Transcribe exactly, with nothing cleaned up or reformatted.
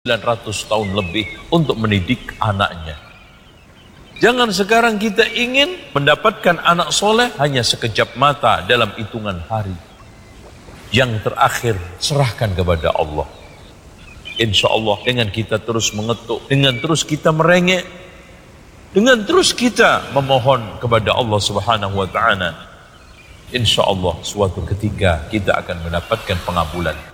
sembilan ratus tahun lebih untuk mendidik anaknya. Jangan sekarang kita ingin mendapatkan anak soleh hanya sekejap mata dalam hitungan hari. Yang terakhir, serahkan kepada Allah. Insya Allah dengan kita terus mengetuk, dengan terus kita merengek, dengan terus kita memohon kepada Allah Subhanahu wa Ta'ala, insya Allah suatu ketika kita akan mendapatkan pengabulan.